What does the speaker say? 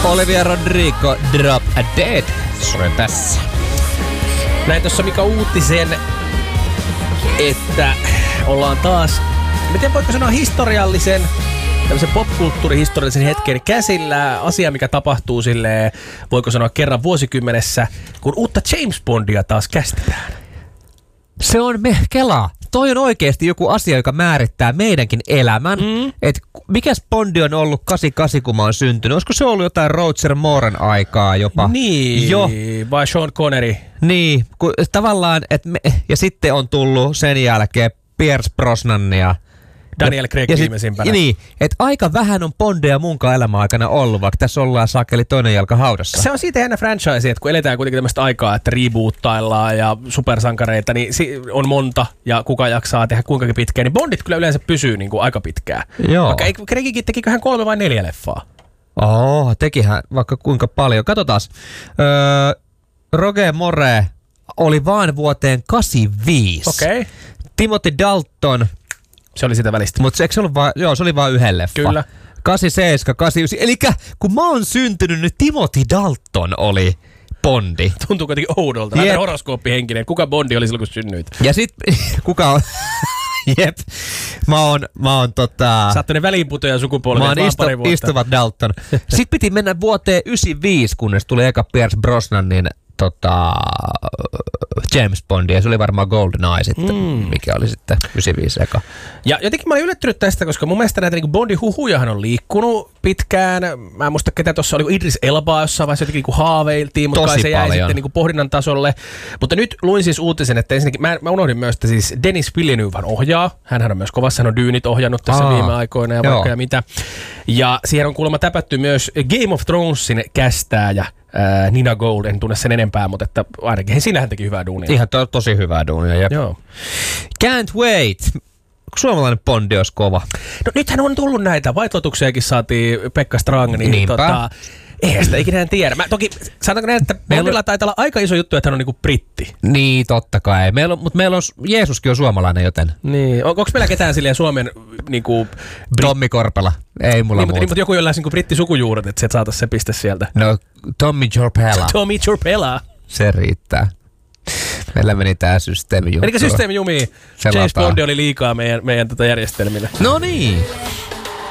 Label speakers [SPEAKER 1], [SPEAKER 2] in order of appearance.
[SPEAKER 1] Olivia Rodrigo, Drop a Dead. Soi tässä.
[SPEAKER 2] Näin tuossa Mika uutisen, että ollaan taas, miten voiko sanoa historiallisen, tämmöisen popkulttuurihistoriallisen hetken käsillä. Asia, mikä tapahtuu silleen, voiko sanoa kerran vuosikymmenessä, kun uutta James Bondia taas kästetään.
[SPEAKER 1] Se on kelaa. Toi on oikeasti joku asia, joka määrittää meidänkin elämän. Et mikäs Bondi on ollut 88, kun mä oon syntynyt? Olisiko se ollut jotain Roger Mooren aikaa jopa?
[SPEAKER 2] Niin, jo. Vai Sean Connery?
[SPEAKER 1] Niin, tavallaan, ja sitten on tullut sen jälkeen Pierce Brosnan ja
[SPEAKER 2] Daniel Craig viimeisimpänä.
[SPEAKER 1] Niin, että aika vähän on Bondeja munkaan elämän aikana ollut, vaikka tässä ollaan saakeli toinen jalka haudassa.
[SPEAKER 2] Se on siitä jännä franchise, että kun eletään kuitenkin tämmöistä aikaa, että reboottaillaan ja supersankareita, niin on monta ja kuka jaksaa tehdä kuinka pitkään, niin Bondit kyllä yleensä pysyy niin kuin aika pitkään.
[SPEAKER 1] Joo.
[SPEAKER 2] Vaikka Craigkin tekiköhän 3 vai 4 leffaa.
[SPEAKER 1] Tekihän vaikka kuinka paljon. Katsotaan. Roger Moore oli vaan vuoteen 85.
[SPEAKER 2] Okei.
[SPEAKER 1] Timothy Dalton.
[SPEAKER 2] Se oli sitä välistä.
[SPEAKER 1] Mutta se oli vain yhden leffa.
[SPEAKER 2] Kyllä.
[SPEAKER 1] 87, 89. Elikkä kun mä oon syntynyt, niin Timothy Dalton oli Bondi.
[SPEAKER 2] Tuntuu kuitenkin oudolta. Näin horoskooppihenkinen. Kuka Bondi oli silloin, kun synnyit?
[SPEAKER 1] Ja sit, kuka on... Jep. Mä oon
[SPEAKER 2] Sä oot väliinputoja sukupolvi.
[SPEAKER 1] Mä oon istuvat Dalton. Sitten piti mennä vuoteen 95, kunnes tuli eka Pierce Brosnanin James Bond, ja se oli varmaan GoldenEye sitten, mikä oli sitten 95 eka.
[SPEAKER 2] Ja jotenkin mä olin yllättynyt tästä, koska mun mielestä näitä niin Bondin huhujahan on liikkunut pitkään. Mä en muista ketä tuossa oli, Idris Elba jossain vaiheessa jotenkin niin haaveiltiin, mutta kai se jäi sitten niin pohdinnan tasolle. Mutta nyt luin siis uutisen, että ensinnäkin, mä unohdin myös, että siis Denis Villeneuve ohjaa. Hänhän on myös kovassa, hän on Dynit ohjannut tässä viime aikoina ja vaikka ja mitä. Ja siihen on kuulemma täpätty myös Game of Thronesin kästääjä. Nina Gold, en tunne sen enempää, mutta että ainakin sinähän teki hyvää duunia.
[SPEAKER 1] Ihan tosi hyvää duunia, jep.
[SPEAKER 2] Joo.
[SPEAKER 1] Can't wait. Suomalainen Bondi olisi kova.
[SPEAKER 2] No nythän on tullut näitä. Vaitotuksiakin saatiin Pekka Strang, niin eihän sitä ikinä tiedä. Toki sanotaanko näin, että Bondilla taitaa olla aika iso juttu, että hän on niinku britti.
[SPEAKER 1] Niin, totta kai. Mutta meillä on, Jeesuskin on suomalainen, joten.
[SPEAKER 2] Niin, onko meillä ketään silleen Suomen niinku...
[SPEAKER 1] Tommi Korpela. Ei mulla muuta.
[SPEAKER 2] Mutta joku jollain niinku brittisukujuuret, että saataisiin se piste sieltä.
[SPEAKER 1] No, Tommy Jorpela.
[SPEAKER 2] Tommy Jorpela.
[SPEAKER 1] Se riittää. Meillä meni tää systeemi jumiin.
[SPEAKER 2] Menikö systeemi jumiin? James Bond oli liikaa meidän järjestelmille.
[SPEAKER 1] No niin.